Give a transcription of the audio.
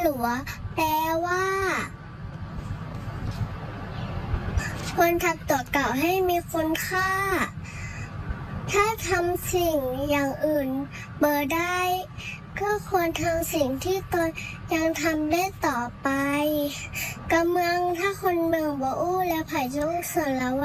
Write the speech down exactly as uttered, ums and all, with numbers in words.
หลัวแปลว่าควรทำตัวเก่าให้มีคุณค่าถ้าทำสิ่งอย่างอื่นเบอได้ ก็ควรทำสิ่งที่ตนยังทำได้ต่อไปกำเมืองถ้าคนเมืองบ่อู้และไผ่จงสารว